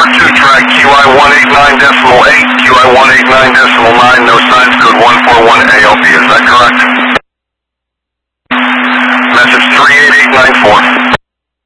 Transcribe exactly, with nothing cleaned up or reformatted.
two track Q I one eighty-nine point eight, Q I one eighty-nine point nine, no signs, code one four one A L B, is that correct?